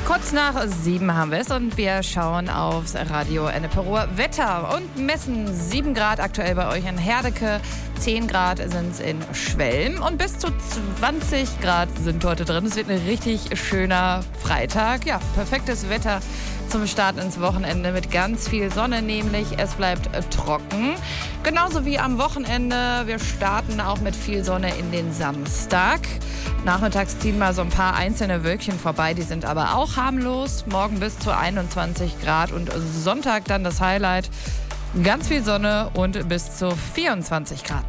Kurz nach 7 haben wir es und wir schauen aufs Radio Ennepe-Ruhr Wetter und messen 7 Grad aktuell bei euch in Herdecke, 10 Grad sind es in Schwelm und bis zu 20 Grad sind heute drin. Es wird ein richtig schöner Freitag. Ja, perfektes Wetter zum Start ins Wochenende mit ganz viel Sonne, nämlich es bleibt trocken. Genauso wie am Wochenende. Wir starten auch mit viel Sonne in den Samstag. Nachmittags ziehen mal so ein paar einzelne Wölkchen vorbei, die sind aber auch harmlos. Morgen bis zu 21 Grad und Sonntag dann das Highlight. Ganz viel Sonne und bis zu 24 Grad.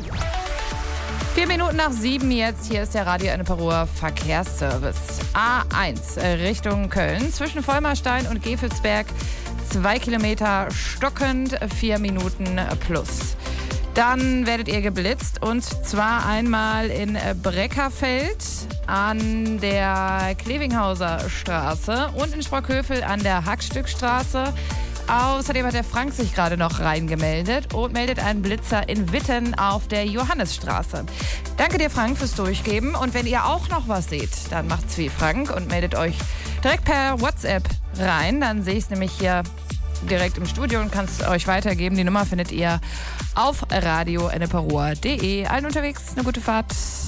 4 Minuten nach 7 jetzt. Hier ist der Radio Ennepe-Ruhr Verkehrsservice. A1 Richtung Köln zwischen Vollmerstein und Gevelsberg. 2 Kilometer stockend, 4 Minuten plus. Dann werdet ihr geblitzt und zwar einmal in Breckerfeld an der Klevinghauser Straße und in Sprockhövel an der Hackstückstraße. Außerdem hat der Frank sich gerade noch reingemeldet und meldet einen Blitzer in Witten auf der Johannesstraße. Danke dir, Frank, fürs Durchgeben. Und wenn ihr auch noch was seht, dann macht's wie Frank und meldet euch direkt per WhatsApp rein. Dann sehe ich es nämlich hier direkt im Studio und kann es euch weitergeben. Die Nummer findet ihr auf radioennepe-ruhr.de. Allen unterwegs eine gute Fahrt.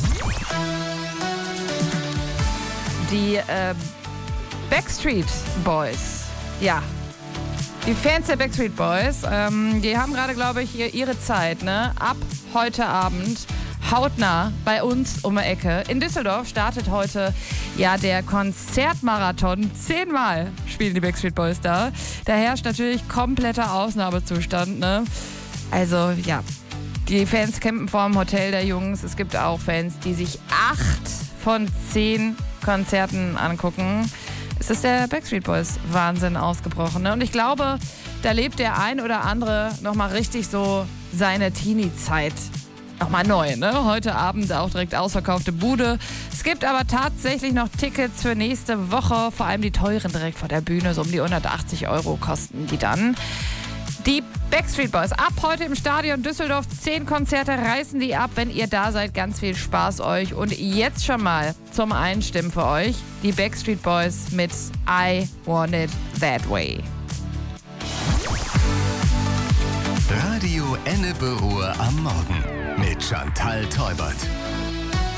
Die Backstreet Boys, ja. Die Fans der Backstreet Boys, die haben gerade, glaube ich, ihre Zeit, ne? Ab heute Abend hautnah bei uns um die Ecke. In Düsseldorf startet heute ja der Konzertmarathon. 10-mal spielen die Backstreet Boys da. Da herrscht natürlich kompletter Ausnahmezustand, ne? Also, ja, die Fans campen vor dem Hotel der Jungs. Es gibt auch Fans, die sich 8 von 10 Konzerten angucken. Es ist der Backstreet Boys Wahnsinn ausgebrochen, ne? Und ich glaube, da lebt der ein oder andere nochmal richtig so seine Teenie-Zeit nochmal neu, ne? Heute Abend auch direkt ausverkaufte Bude. Es gibt aber tatsächlich noch Tickets für nächste Woche, vor allem die teuren direkt vor der Bühne, so um die 180 € kosten die dann. Die Backstreet Boys, ab heute im Stadion Düsseldorf, 10 Konzerte reißen die ab. Wenn ihr da seid, ganz viel Spaß euch. Und jetzt schon mal zum Einstimmen für euch, die Backstreet Boys mit I Want It That Way. Radio Ennepe-Ruhr am Morgen mit Chantal Teubert.